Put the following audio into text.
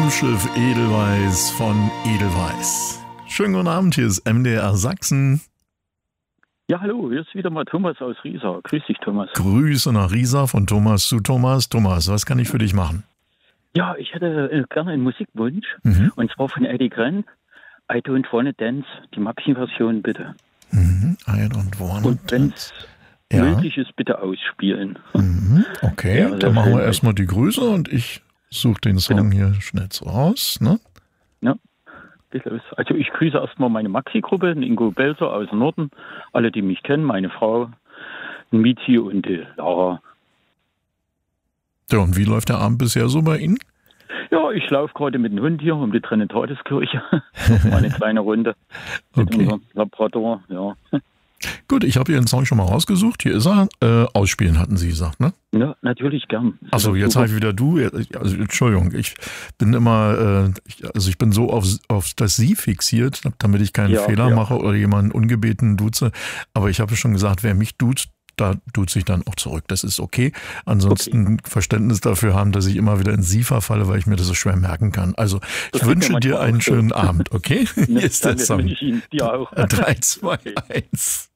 Raumschiff Edelweiss von Edelweiss. Schönen guten Abend, hier ist MDR Sachsen. Ja, hallo, hier ist wieder mal Thomas aus Riesa. Grüß dich, Thomas. Grüße nach Riesa von Thomas zu Thomas. Thomas, was kann ich für dich machen? Ja, ich hätte gerne einen Musikwunsch. Und zwar von Eddie Grenn. I don't wanna dance. Die Maxi-Version bitte. I don't wanna Und wenn es Ja. möglich ist, bitte ausspielen. Okay, Ja, dann sehr machen wir schön. erstmal die Grüße und ich suche den Song hier schnell raus. Ne? Ja, geht los. Also ich grüße erstmal meine Maxi-Gruppe, den Ingo Belser aus dem Norden. Alle, die mich kennen, meine Frau, Mizi und die Lara. Ja, und wie läuft der Abend bisher so bei Ihnen? Ja, ich laufe gerade mit dem Hund hier um die Trinitatiskirche. Mal eine kleine Runde mit Okay. unserem Labrador, ja. Gut, ich habe Ihren Song schon mal rausgesucht. Hier ist er. Ausspielen hatten Sie gesagt, ne? Ja, natürlich gern. Achso, jetzt habe ich wieder du. Also, Entschuldigung, ich bin immer, ich bin so auf das Sie fixiert, damit ich keinen Ja, Fehler ja. mache oder jemanden ungebeten duze. Aber ich habe schon gesagt, wer mich duzt, da duze ich dann auch zurück. Das ist okay. Ansonsten Verständnis dafür haben, dass ich immer wieder in Sie verfalle, weil ich mir das so schwer merken kann. Also, ich Das wünsche geht ja dir manchmal einen auch so. schönen Abend, okay? Hier ist der Danke, Song. wünsche ich Ihnen. Dir auch. 3, 2, 1.